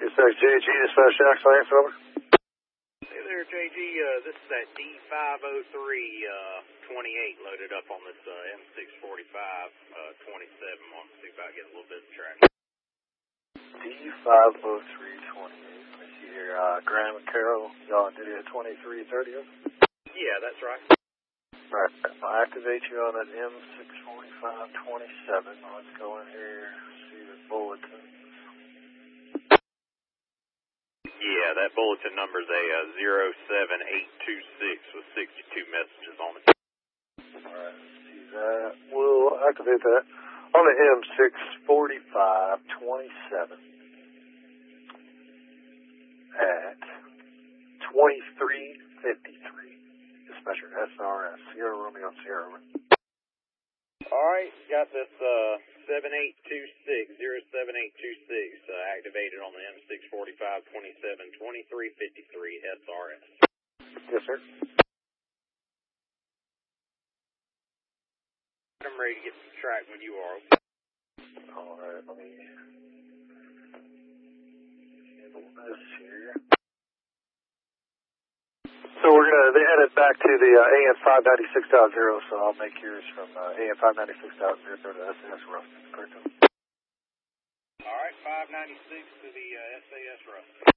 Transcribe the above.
Dispatch JG, dispatch Jackson, Lance, over. Hey there, JG. This is that D503 28 loaded up on this M645 27. Want to see if I get a little bit of track. D50328. Let me see here. Graham and Carroll, y'all did it at 2330. Yeah, that's right. Right. I'll activate you on that M64527. Let's go in here, see the bulletins. Yeah, that bulletin number is a 07826 with 62 messages on it. Alright, let's see that. We'll activate that on the M64527 at 2353. Dispatcher SRS, Sierra Romeo, Sierra. Alright, got this 7826, 07826 activated on the M645 27 2353 SRS. Yes, sir. I'm ready to get some track when you are. Alright, let me handle this here. So they headed back to the AM 596.0, so I'll make yours from AM 596.0 to SAS Rough. Alright, 596 to the SAS Rough.